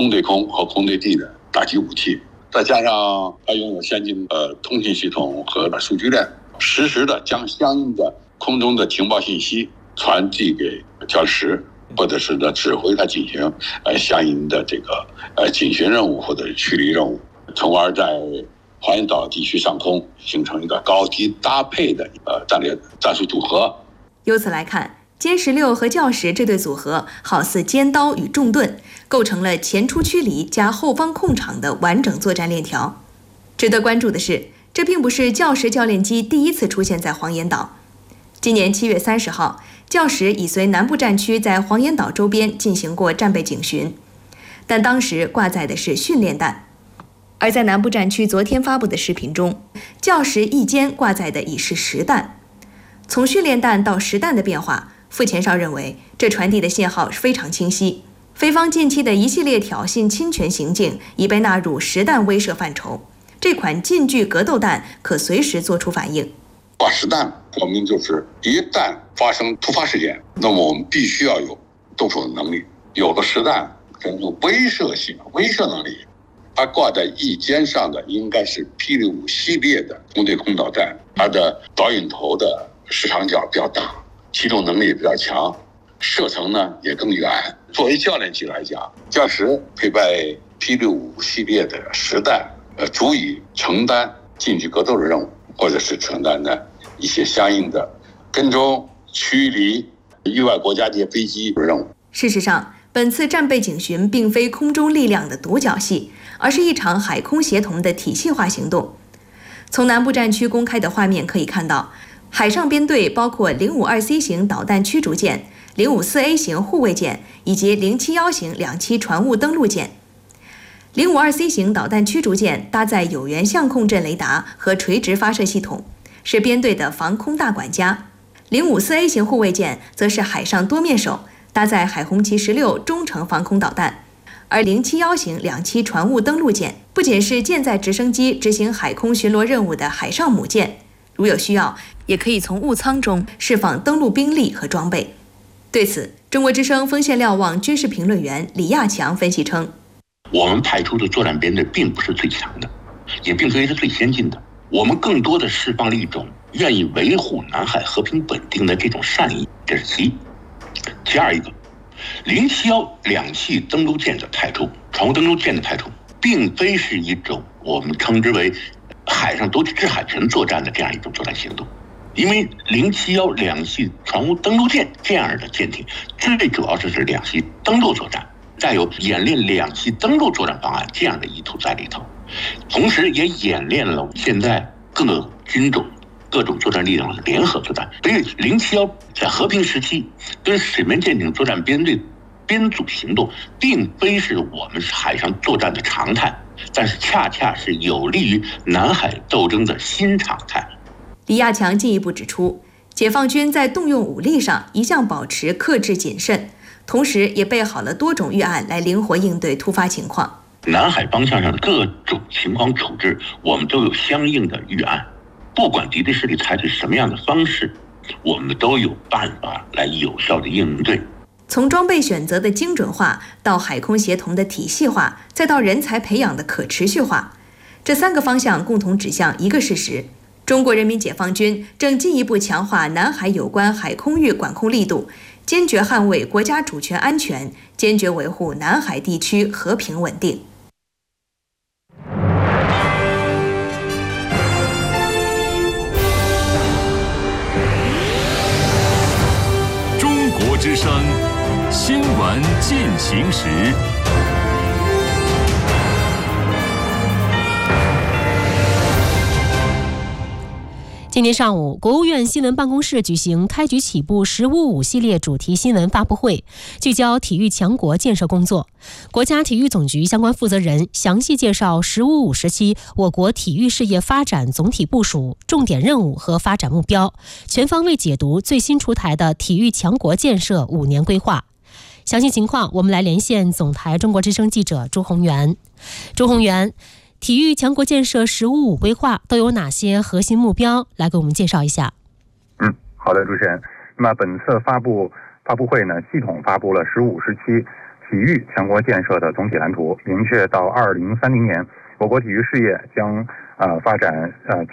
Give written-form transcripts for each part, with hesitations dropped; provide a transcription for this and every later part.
空对空和空对地的打击武器，再加上它拥有先进的通信系统和数据链，实时的将相应的空中的情报信息传递给教师，或者是指挥它进行相应的这个警巡任务或者驱离任务，从而在黄岩岛地区上空形成一个高低搭配的战略战术组合。 由此来看，歼16和教10这对组合好似尖刀与重盾，构成了前出驱离加后方控场的完整作战链条。值得关注的是，这并不是教10教练机第一次出现在黄岩岛。今年7月30号，教10已随南部战区在黄岩岛周边进行过战备警巡，但当时挂载的是训练弹。而在南部战区昨天发布的视频中，教10一肩挂载的已是实弹。从训练弹到实弹的变化，傅前哨认为这传递的信号非常清晰。菲方近期的一系列挑衅侵权行径已被纳入实弹威慑范畴，这款近距格斗弹可随时做出反应。 挂实弹说明就是一旦发生突发事件，那么我们必须要有动手的能力，有了实弹这种威慑性、威慑能力。它挂在翼尖上的应该是霹雳5系列的空对空导弹，它的导引头的时长角比较大，机动能力也比较强，射程呢也更远。作为教练机来讲，教10配备霹雳5系列的实弹，足以承担近距格斗的任务，或者是承担的一些相应的跟踪、驱离域外国家这些飞机的任务。 事实上，本次战备警巡并非空中力量的独角戏，而是一场海空协同的体系化行动。从南部战区公开的画面可以看到，海上编队包括052C 型导弹驱逐舰、054A 型护卫舰以及071型两栖船坞登陆舰。052C 型导弹驱逐舰搭载有源相控阵雷达和垂直发射系统，是编队的防空大管家。054A 型护卫舰则是海上多面手，搭载海红旗16中程防空导弹。而071型两栖船坞登陆舰不仅是舰载直升机执行海空巡逻任务的海上母舰，如有需要，也可以从坞舱中释放登陆兵力和装备。对此，中国之声锋线瞭望军事评论员李亚强分析称， 我们派出的作战编队并不是最强的，也并非是最先进的，我们更多的释放了一种愿意维护南海和平稳定的这种善意，这是其一。其二一个，071两栖登陆舰的派出，船坞登陆舰的派出，并非是一种我们称之为海上夺取制海权作战的这样一种作战行动，因为071两栖船坞登陆舰这样的舰艇，最主要是两栖登陆作战，带有演练两栖登陆作战方案这样的意图在里头，同时也演练了现在各个军种、各种作战力量的联合作战。所以071在和平时期跟水面舰艇作战编队编组行动，并非是我们海上作战的常态，但是恰恰是有利于南海斗争的新常态。 李亚强进一步指出，解放军在动用武力上一向保持克制谨慎，同时也备好了多种预案来灵活应对突发情况。 南海方向上的各种情况处置，我们都有相应的预案，不管敌对势力采取什么样的方式，我们都有办法来有效的应对。 从装备选择的精准化到海空协同的体系化，再到人才培养的可持续化，这3个方向共同指向一个事实：中国人民解放军正进一步强化南海有关海空域管控力度，坚决捍卫国家主权安全，坚决维护南海地区和平稳定。 中国之声新闻进行时。 今天上午，国务院新闻办公室举行开局起步“十五五”系列主题新闻发布会，聚焦体育强国建设工作。国家体育总局相关负责人详细介绍“十五五”时期我国体育事业发展总体部署、重点任务和发展目标，全方位解读最新出台的体育强国建设5年规划。详细情况，我们来连线总台中国之声记者朱宏元。朱宏元，体育强国建设“十五五”规划都有哪些核心目标？来给我们介绍一下。 好的，主持人。那么本次发布会呢，系统发布了“十五”时期体体育强国建设的总体蓝图，明确到2030年，我国体育事业将发展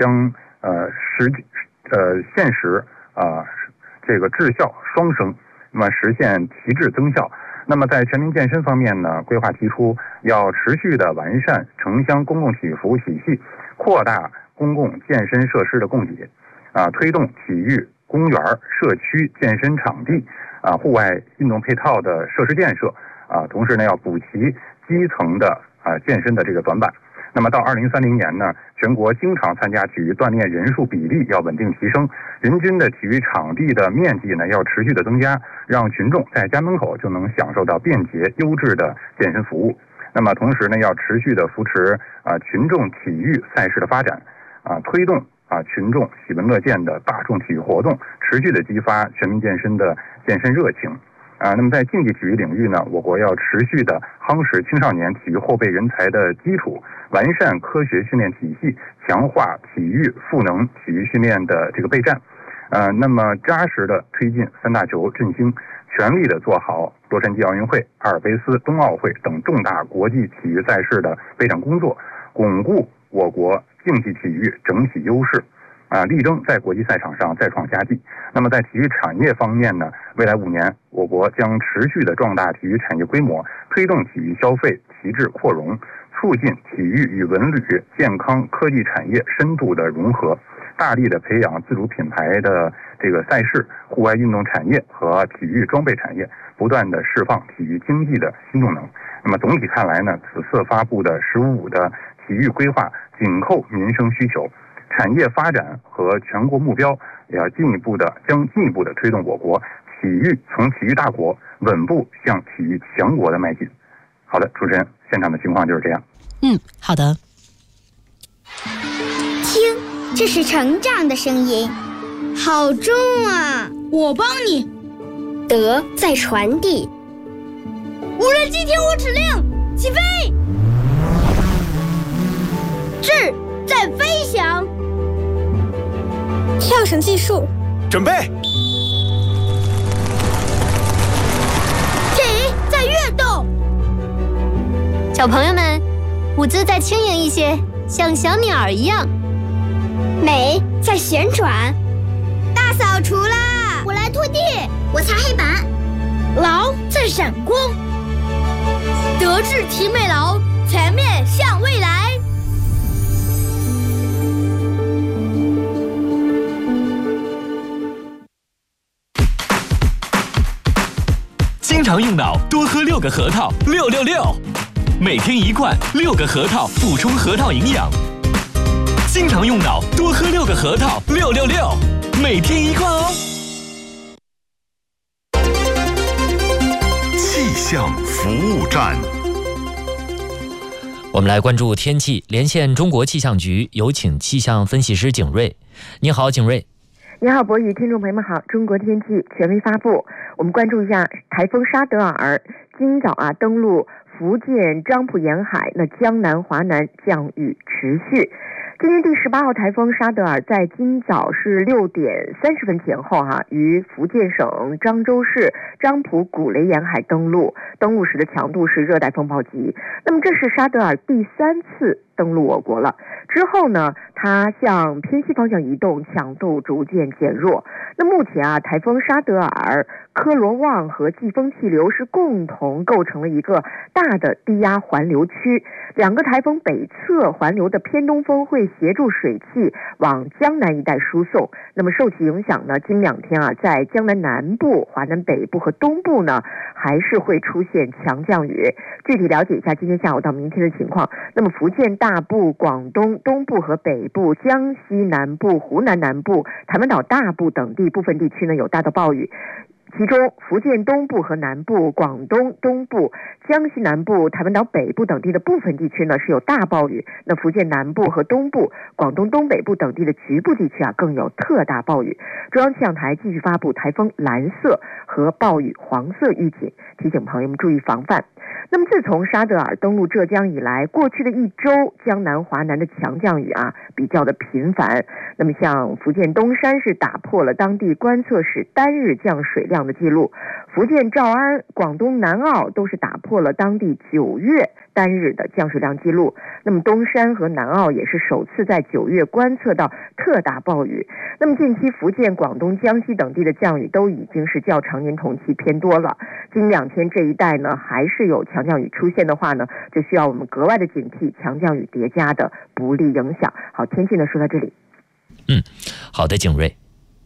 现实这个质效双升，那么实现提质增效。那么在全民健身方面呢，规划提出要持续的完善城乡公共体育服务体系，扩大公共健身设施的供给，推动体育公园、社区健身场地、户外运动配套的设施建设，同时呢要补齐基层的健身的这个短板。那么到2030年呢，全国经常参加体育锻炼人数比例要稳定提升，人均的体育场地的面积呢要持续的增加，让群众在家门口就能享受到便捷优质的健身服务。那么同时呢，要持续的扶持群众体育赛事的发展，推动群众喜闻乐见的大众体育活动，持续的激发全民健身的健身热情。那么在竞技体育领域呢，我国要持续的夯实青少年体育后备人才的基础，完善科学训练体系，强化体育赋能体育训练的这个备战。那么扎实的推进三大球振兴，全力的做好洛杉矶奥运会、阿尔卑斯冬奥会等重大国际体育赛事的备战工作，巩固我国竞技体育整体优势，力争在国际赛场上再创佳绩。那么在体育产业方面呢，未来5年，我国将持续的壮大体育产业规模，推动体育消费提质扩容，促进体育与文旅、健康科技产业深度的融合，大力的培养自主品牌的这个赛事、户外运动产业和体育装备产业，不断的释放体育经济的新动能。那么总体看来呢，此次发布的“十五五”的体育规划紧扣民生需求、产业发展和全国目标，也要将进一步的推动我国从体育大国稳步向体育强国的迈进。好的，主持人，现场的情况就是这样。 好的。 听，这是成长的声音，好重啊！ 我帮你。 德在传递。 无人机听我指令，起飞。智在飞翔。 跳绳计数， 准备。 体在跃动。 小朋友们，舞姿再轻盈一些，像小鸟一样。 美在旋转。 大扫除啦！ 我来拖地，我擦黑板。 劳在闪光。德智体美劳，全面向未来。 经常用脑，多喝6个核桃，666，每天1罐6个核桃，补充核桃营养。经常用脑，多喝6个核桃，666，每天1罐哦。 气象服务站， 我们来关注天气，连线中国气象局，有请气象分析师景睿。你好，景睿。 你好，博宇，听众朋友们好。中国天气权威发布，我们关注一下台风沙德尔今早登陆福建漳浦沿海，那江南、华南降雨持续。今年第18号台风沙德尔在今早是6点30分前后于福建省漳州市漳浦古雷沿海登陆时的强度是热带风暴级。那么这是沙德尔第3次登陆我国了。之后呢，它向偏西方向移动，强度逐渐减弱。那目前台风沙德尔、科罗旺和季风气流是共同构成了一个大的低压环流区。2个台风北侧环流的偏东风会协助水汽往江南一带输送。那么受其影响呢，今2天在江南南部、华南北部和东部呢，还是会出现强降雨。具体了解一下今天下午到明天的情况。那么福建大部、广东东部和北部、江西南部、湖南南部、台湾岛大部等地部分地区呢有大到暴雨。其中福建东部和南部、广东东部、江西南部、台湾岛北部等地的部分地区呢是有大暴雨。那福建南部和东部、广东东北部等地的局部地区更有特大暴雨。中央气象台继续发布台风蓝色和暴雨黄色预警，提醒朋友们注意防范。那么自从沙德尔登陆浙江以来，过去的1周，江南、华南的强降雨比较的频繁。那么像福建东山是打破了当地观测史单日降水量降的记录。福建诏安、广东南澳都是打破了当地9月单日的降水量记录。那么东山和南澳也是首次在9月观测到特大暴雨。那么近期福建、广东、江西等地的降雨都已经是较常年同期偏多了。近2天这一带呢还是有强降雨出现的话呢，就需要我们格外的警惕强降雨叠加的不利影响。好，天气呢说到这里。 好的，景睿。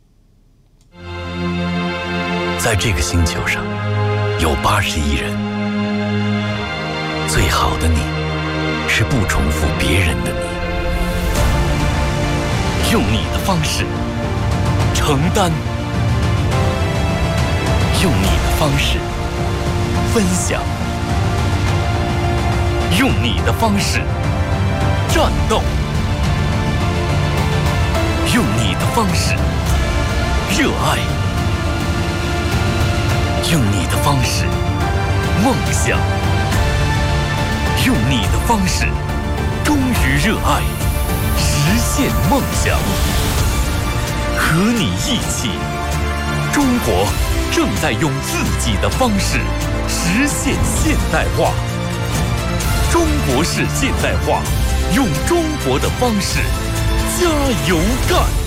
在这个星球上有80亿人，最好的你是不重复别人的你，用你的方式承担，用你的方式分享，用你的方式战斗，用你的方式热爱，用你的方式梦想，用你的方式忠于热爱，实现梦想。和你一起，中国正在用自己的方式实现现代化。中国式现代化，用中国的方式加油干。